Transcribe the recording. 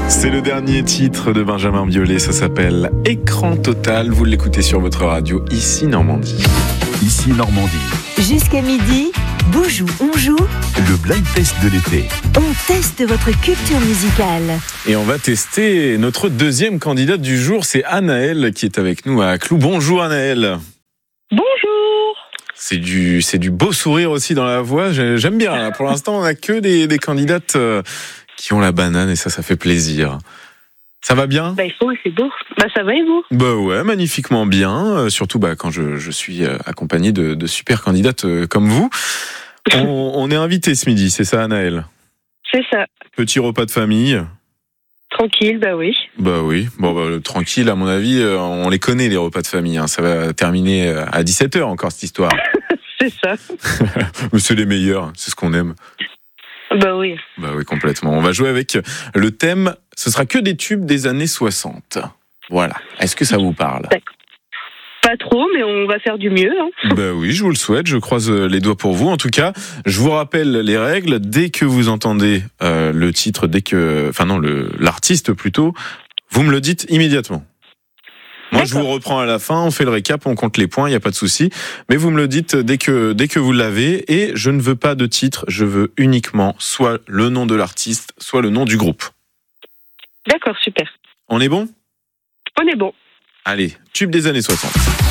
C'est le dernier titre de Benjamin Biolay, ça s'appelle Écran Total. Vous l'écoutez sur votre radio, ici Normandie. Ici Normandie. Jusqu'à midi, Boujou, on joue. Le blind test de l'été. On teste votre culture musicale. Et on va tester notre deuxième candidate du jour, c'est Anaëlle qui est avec nous à Clou. Bonjour Anaëlle. Bonjour. C'est du beau sourire aussi dans la voix, j'aime bien. Pour l'instant, on n'a que des candidates qui ont la banane et ça fait plaisir. Ça va bien ? Il faut, c'est beau. Ça va et vous ? Ouais, magnifiquement bien. Surtout quand je suis accompagné de super candidates comme vous. On est invité ce midi, c'est ça Anaëlle ? C'est ça. Petit repas de famille. Tranquille, oui. Oui. Tranquille, à mon avis, on les connaît les repas de famille. Ça va terminer à 17h encore cette histoire. C'est ça. Mais c'est les meilleurs, c'est ce qu'on aime. Oui. Oui, complètement. On va jouer avec le thème, ce sera que des tubes des années 60. Voilà. Est-ce que ça vous parle ? D'accord. Pas trop, mais on va faire du mieux. Oui, je vous le souhaite. Je croise les doigts pour vous. En tout cas, je vous rappelle les règles. Dès que vous entendez le titre, l'artiste plutôt, vous me le dites immédiatement. Moi, je vous reprends à la fin, on fait le récap, on compte les points, il n'y a pas de souci. Mais vous me le dites dès que vous l'avez. Et je ne veux pas de titre, je veux uniquement soit le nom de l'artiste, soit le nom du groupe. D'accord, super. On est bon ? On est bon. Allez, tube des années 60.